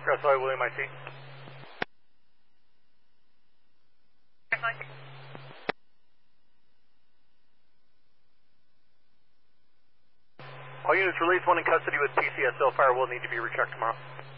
SOI William IT. All units released, one in custody with PCSO. Fire will need to be rechecked tomorrow.